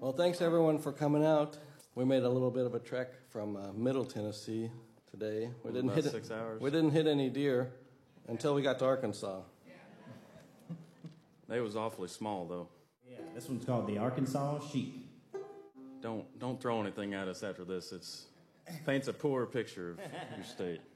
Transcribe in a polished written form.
Well, thanks everyone for coming out. We made a little bit of a trek from Middle Tennessee today. We didn't about hit 6 hours. We didn't hit any deer until we got to Arkansas. They was awfully small though. Yeah, this one's called the Arkansas Sheep. Don't throw anything at us after this. It paints a poor picture of your state.